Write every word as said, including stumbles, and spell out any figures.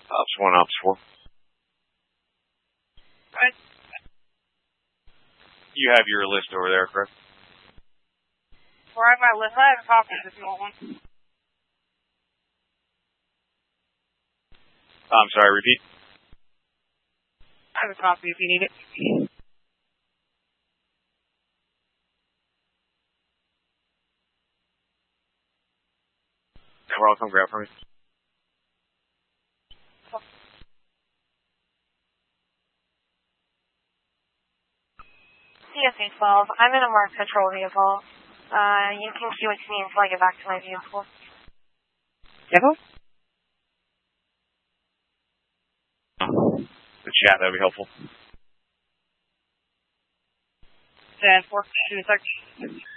Ops one, Ops four. Right. You have your list over there, correct? Where I have my list. I have copies if you want one. I'm sorry, repeat. I have a copy if you need it. No, I'll come grab from you. C S A twelve, I'm in a marked patrol vehicle. Uh, you can queue it to me until I get back to my vehicle. Devil? The chat, that'd be helpful. ten four, two seconds.